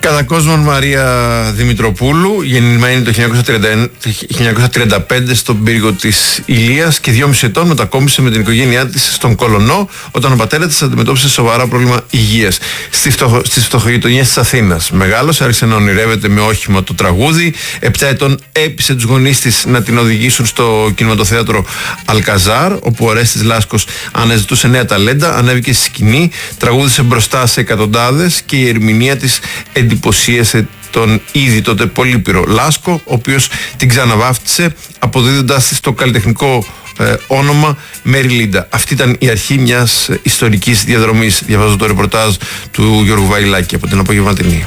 Κατά κόσμον Μαρία Δημητροπούλου, γεννημένη το 1935 στον πύργο της Ηλίας και 2,5 ετών μετακόμισε με την οικογένειά της στον Κολονό όταν ο πατέρας της αντιμετώπισε σοβαρά πρόβλημα υγείας. Στις φτωχογειτονιές της Αθήνας μεγάλωσε, άρχισε να ονειρεύεται με όχημα το τραγούδι. 7 ετών έπεισε τους γονείς της να την οδηγήσουν στο κινηματοθέατρο Αλκαζάρ, όπου ο Ορέστης Λάσκος αναζητούσε νέα ταλέντα, ανέβηκε στη σκηνή, τραγούδισε μπροστά σε εκατοντάδες και η ερμηνεία της εντυπωσίασε τον ήδη τότε πολύπειρο Λάσκο, ο οποίος την ξαναβάφτισε αποδίδοντας της το καλλιτεχνικό όνομα Μέρι Λίντα. Αυτή ήταν η αρχή μιας ιστορικής διαδρομής. Διαβάζω το ρεπορτάζ του Γιώργου Βαϊλάκη από την Απογευματινή.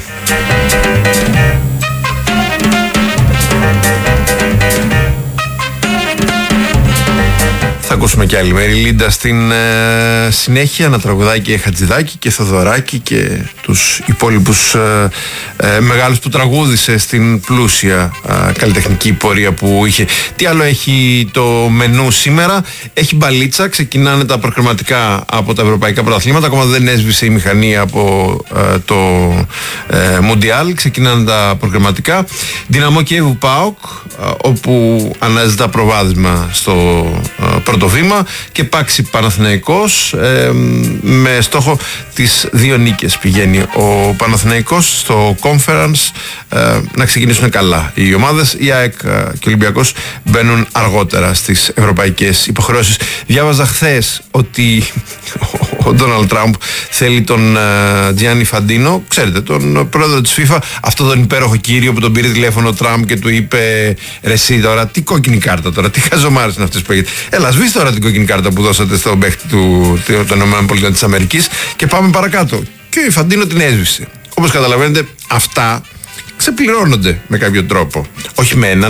Θα ακούσουμε και άλλη Μέρι Λίντα στην συνέχεια, να τραγουδάει και Χατζηδάκη και Θοδωράκη και τους υπόλοιπους μεγάλους που τραγούδισε στην πλούσια καλλιτεχνική πορεία που είχε. Τι άλλο έχει το μενού σήμερα? Έχει μπαλίτσα, ξεκινάνε τα προκριματικά από τα ευρωπαϊκά πρωταθλήματα, ακόμα δεν έσβησε η μηχανή από το Μουντιάλ, ξεκινάνε τα προκριματικά. Δυναμό Κιέβου ΠΑΟΚ, όπου αναζητά προβάδισμα στο πρώτο βήμα, και Πάξη Παναθηναϊκός, με στόχο τις 2 νίκες πηγαίνει ο Παναθηναϊκός στο Conference, να ξεκινήσουν καλά οι ομάδες. Η ΑΕΚ και ο Ολυμπιακός μπαίνουν αργότερα στις ευρωπαϊκές υποχρεώσεις. Διάβαζα χθες ότι ο Ντόναλντ Τραμπ θέλει τον Τζιάννι Φαντίνο, ξέρετε, τον πρόεδρο της FIFA, αυτό τον υπέροχο κύριο που τον πήρε τηλέφωνο ο Τραμπ και του είπε: ρε εσύ τώρα, τι κόκκινη κάρτα τώρα, τι χαζομάρες είναι αυτές που έχετε? Έλα, σβήστε τώρα την κόκκινη κάρτα που δώσατε στον παίχτη των ΗΠΑ και πάμε παρακάτω. Και ο Φαντίνο την έσβησε. Όπως καταλαβαίνετε, αυτά ξεπληρώνονται με κάποιο τρόπο. Όχι με έναν.